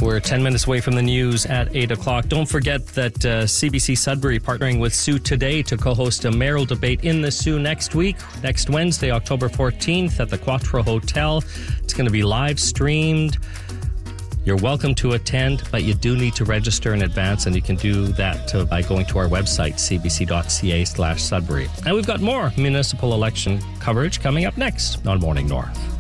We're 10 minutes away from the news at 8 o'clock. Don't forget that CBC Sudbury partnering with Sue Today to co-host a mayoral debate in the Soo next week, next Wednesday, October 14th at the Quattro Hotel. It's going to be live streamed. You're welcome to attend, but you do need to register in advance, and you can do that by going to our website, cbc.ca/Sudbury. And we've got more municipal election coverage coming up next on Morning North.